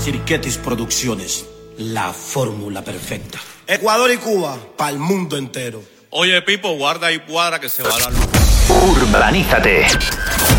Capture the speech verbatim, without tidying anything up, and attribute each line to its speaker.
Speaker 1: Sirketis Producciones. La fórmula perfecta. Ecuador y Cuba, para el mundo entero.
Speaker 2: Oye, Pipo, guarda y cuadra que se va a dar luz.
Speaker 3: Urbanízate.